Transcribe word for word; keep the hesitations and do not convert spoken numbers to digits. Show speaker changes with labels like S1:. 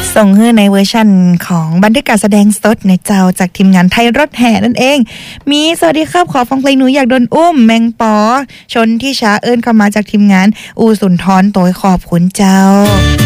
S1: ส่งให้ในเวอร์ชั่นของบันทึกการแสดงสดในเจ้าจากทีมงานไทยรถแห่นั่นเองมีสวัสดีครับขอฟังเพลงหนูอยากโดนอุ้มแมงปอชนที่ช้าเอิ้นเข้ามาจากทีมงานอูสุนทรโตยขอบคุณเจ้า